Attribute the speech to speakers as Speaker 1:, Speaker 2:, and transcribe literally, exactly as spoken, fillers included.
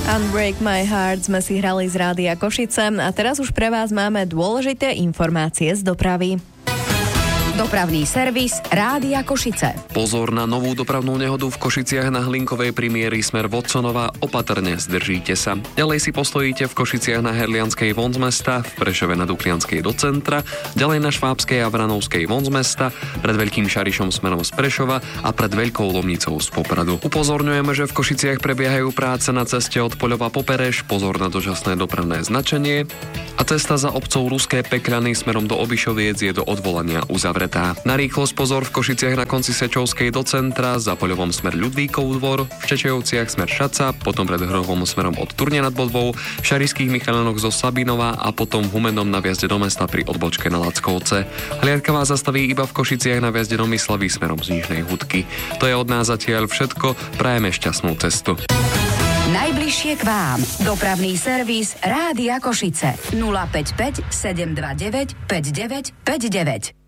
Speaker 1: Unbreak My Heart sme si hrali z Rádia Košice a teraz už pre vás máme dôležité informácie z dopravy.
Speaker 2: Dopravný servis Rádia Košice.
Speaker 3: Pozor na novú dopravnú nehodu v Košiciach na Hlinkovej pri mieri smer Vodsonová, opatrne zdržíte sa. Ďalej si postojíte v Košiciach na Herlianskej von z mesta, v Prešove na Duklianskej do centra, ďalej na Švábskej a Vranovskej von z mesta, pred Veľkým Šarišom smerom z Prešova a pred Veľkou Lomnicou z Popradu. Upozorňujeme, že v Košiciach prebiehajú práce na ceste od Poľova po Pereš, pozor na dočasné dopravné značenie a cesta za obcov Ruské Pekľany smerom do Obišoviec je do odvolania uzavretá. Na rýchlosť pozor v Košiciach na konci Sečovskej do centra, za Poľovom smer Ľudvíkov dvor, v Čečejovciach smer Šaca, potom pred Hrovom smerom od Turne nad Bodvou, v Šarišských Michalanoch zo Sabinova a potom v Humennom na vjazde do mesta pri odbočke na Lackovce. Hliadka vás zastaví iba v Košiciach na vjazde do Myslavy smerom z Nižnej Hudky. To je od nás zatiaľ všetko, prajeme šťastnú cestu.
Speaker 2: Najbližšie k vám. Dopravný servis Rádia Košice. nula päť päť sedem dva deväť päť deväť päť deväť.